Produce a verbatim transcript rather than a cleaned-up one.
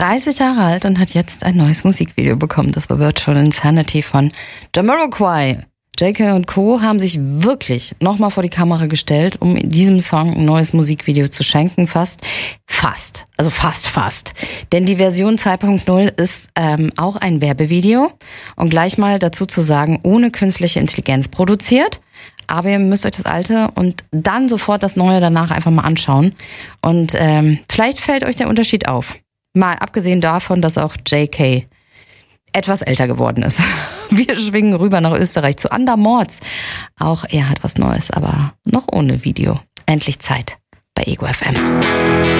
dreißig Jahre alt und hat jetzt ein neues Musikvideo bekommen. Das war Virtual Insanity von Jamiroquai. J K und Co. haben sich wirklich nochmal vor die Kamera gestellt, um diesem Song ein neues Musikvideo zu schenken. Fast, fast, also fast, fast. Denn die Version zwei Punkt null ist ähm, auch ein Werbevideo und gleich mal dazu zu sagen, ohne künstliche Intelligenz produziert. Aber ihr müsst euch das alte und dann sofort das neue danach einfach mal anschauen. Und ähm, vielleicht fällt euch der Unterschied auf. Mal abgesehen davon, dass auch J K etwas älter geworden ist. Wir schwingen rüber nach Österreich zu Andermords. Auch er hat was Neues, aber noch ohne Video. Endlich Zeit bei Ego F M.